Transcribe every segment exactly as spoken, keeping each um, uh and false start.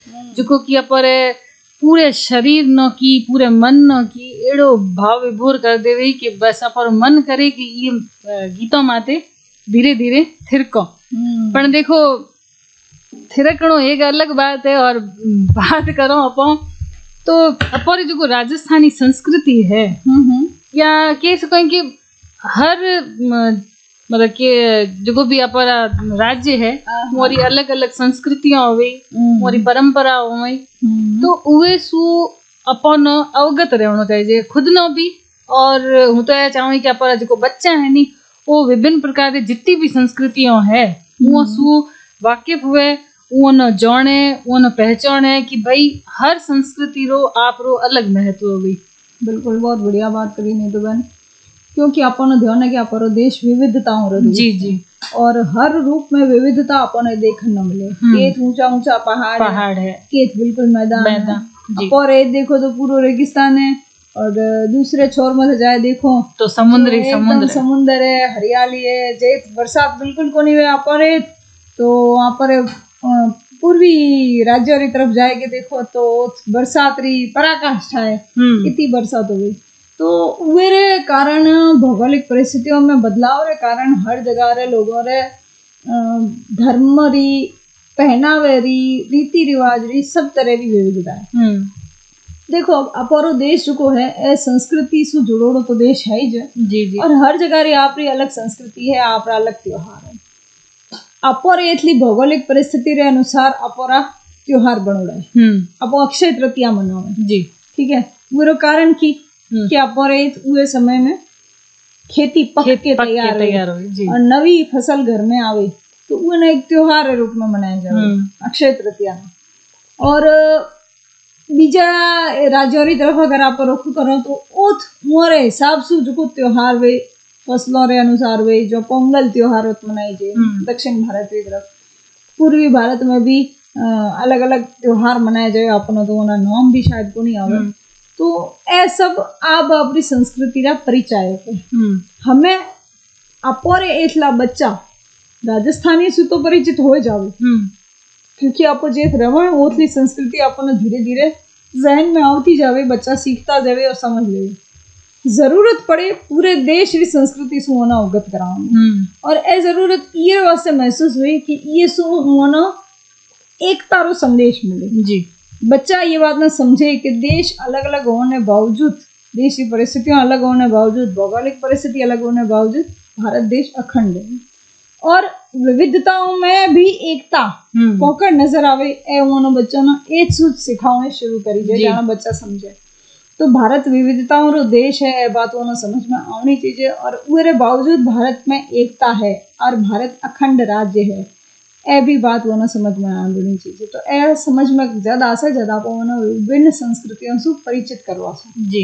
जो कि अपर पूरे शरीर न की पूरे मन न की एड़ो भाव विभोर कर देवे कि बस अपर मन करे कि ये गीतों माते धीरे धीरे थिरको। पर देखो थिरकणो एक अलग बात है और बात करो अपन तो अपर जो राजस्थानी संस्कृति है या कह सको कि हर मतलब कि जो भी अपना राज्य है मोरी अलग अलग संस्कृतियां हो गई मोरी परंपरा हो गई तो उवे सु अपन अवगत रहना चाहिए खुद न भी। और हूँ तो यह चाहूँ कि अपना जो बच्चा है नी वो विभिन्न प्रकार की जितनी भी संस्कृतियां है वो सु वाकिफ हुए वो न जाने वो न पहचाने कि भाई हर संस्कृति रो आप रो अलग महत्व हो गई। बिल्कुल बहुत बढ़िया बात करी नीतू बहन, क्योंकि अपन ध्यान है कि अपन देश विविधताओं रो जी जी और हर रूप में विविधता अपन देखने न मिले। केत ऊंचा ऊंचा पहाड़ पहाड़ है, केत बिल्कुल मैदान मैदान और एक देखो तो पूरा रेगिस्तान है और दूसरे छोर में जाए देखो तो समुद्र ही समुद्र समुद्र है हरियाली है। जेत बरसात बिल्कुल को नहीं हुआ पर तो वहाँ पर पूर्वी राज्यों की तरफ जाएंगे देखो तो बरसात री पराकाष्ठा है, इतनी बरसात हो गई। तो मेरे कारण भौगोलिक परिस्थितियों में बदलाव रे कारण हर जगह रे लोगों रे धर्म री पहनावे री रीति रिवाज री सब तरह की विविधता है। देखो अपारो देश जो है ए संस्कृति से जुड़ोड़ो तो देश है ही जो जी जी और हर जगह री आपरी अलग संस्कृति है आपरा अलग त्योहार है। अपर इतनी भौगोलिक परिस्थिति रे अनुसार अपरा त्योहार बनोड़ा है। अपो अक्षय तृतीया मनावे जी ठीक है वो कारण की कि अपरे उस समय में खेती पक के तैयार तैयार हो और नवी फसल घर में आवे तो उन्हें एक त्योहार के रूप में मनाया जाए अक्षय तृतीया। और बीजा राज्यों की तरफ अगर आप रुख करो तो ओथ मोरे हिसाब से जो त्योहार वे फसलों रे अनुसार वे जो पोंगल त्योहार मनाई जाए दक्षिण भारत की तरफ। पूर्वी भारत में भी अलग अलग त्योहार मनाए जाए अपना तो उनका नाम भी शायद को नहीं आवे। तो ए सब आप अपनी संस्कृति का परिचय है। हमें अपोरे एथला बच्चा राजस्थानी से तो परिचित हो जावे क्योंकि आपको जेठ रवा ओथली संस्कृति अपन धीरे धीरे जहन में आती जावे बच्चा सीखता जावे और समझ ले। जरूरत पड़े पूरे देश की संस्कृति से होना अवगत कराओ और ए जरूरत ये वास्ते महसूस हुई कि ये सु होना एकता रो संदेश मिले जी। बच्चा ये बात ना समझे कि देश अलग अलग होने बावजूद देश की परिस्थितियां अलग होने बावजूद भौगोलिक परिस्थिति अलग होने बावजूद भारत देश अखंड है और विविधताओं में भी एकता पकड़ नजर आवे। ए उन्होंने बच्चों ने एक सूच सिखाने शुरू करी जाए जहाँ बच्चा समझे तो भारत विविधताओं रो देश है बात उन्हें समझ में आनी चाहिए और उसके बावजूद भारत में एकता है और भारत अखंड राज्य है ए भी बात वो ना समझ में आनी चाहिए। तो ए समझ में ज्यादा से ज्यादा आपको विभिन्न संस्कृतियों से परिचित करवा जी।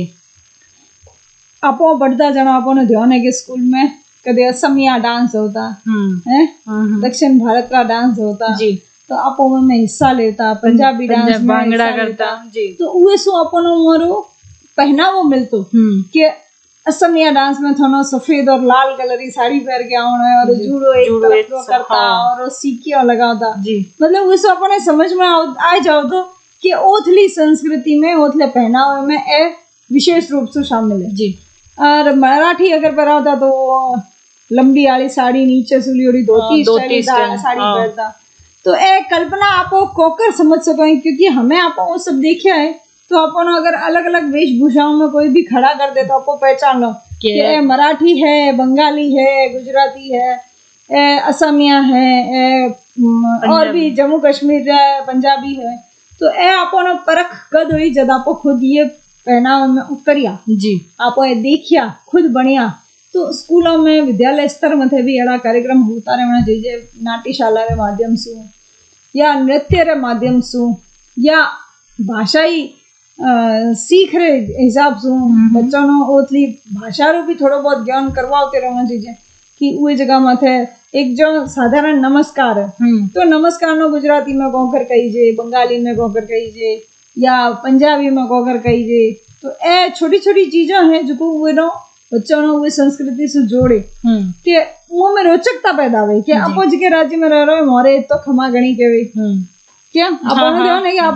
आपो बढ़ता जाना आपो ने ध्यान है कि स्कूल में कदे असमिया डांस होता है दक्षिण भारत का डांस होता जी तो आपो में हिस्सा लेता पंजाबी डांस में भांगड़ा करता जी। तो उसे सो अपन मोरो पहनावो मिलतो कि असमिया डांस में थोड़ा सफेद और लाल कलर की साड़ी पहन के आना है और जूड़ो एक तरफ को करता और सीकिया लगाता जी। मतलब उस अपने समझ में आ जाओ तो कि ओथली संस्कृति में ओथले पहनावे में ए विशेष रूप से शामिल है जी। और मराठी अगर पहनाता तो लंबी वाली साड़ी नीचे सुली धोती धोती साड़ी पहनता तो ए कल्पना आपको कोकर समझ सको क्योंकि हमें आपको वो सब देखा है तो अपन अगर अलग अलग वेशभूषाओं में कोई भी खड़ा कर दे तो आपको पहचान लो कि ये मराठी है बंगाली है गुजराती है ए असमिया है ए और भी जम्मू कश्मीर है पंजाबी है। तो ए अपन परख कद हुई जब आपको खुद ये पहनावे में उतरिया जी आप देखिया खुद बढ़िया तो स्कूलों में विद्यालय स्तर में भी अड़ा कार्यक्रम होता रहना चाहिए नाट्यशाला रे माध्यम से या नृत्य रे माध्यम से या भाषाई सीख रहे हिसाब से बच्चों ने ओथली भाषा रो भी थोड़ा बहुत ज्ञान करवाते रहना चाहिए कि वो जगह मत है एक जो साधारण नमस्कार है तो नमस्कार नो गुजराती में कहकर कहीजे बंगाली में कहकर कहीजे या पंजाबी में कहकर कहीजे। तो ए छोटी छोटी चीजें हैं जो को वो नो बच्चों ने वो संस्कृति से जोड़े कि वो में रोचकता पैदा हुई कि आपो जी के राज्य में रह रहे मोरे तो खमा गणी के कि क्या आप ध्यान है कि